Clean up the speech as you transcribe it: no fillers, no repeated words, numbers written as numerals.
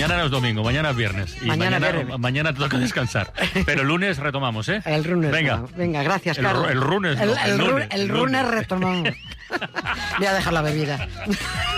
mañana no es domingo, mañana es viernes. Y mañana te toca descansar. Pero el lunes retomamos, ¿eh? El lunes. Venga, gracias, Carlos. El lunes. El lunes retomamos. Voy a dejar la bebida.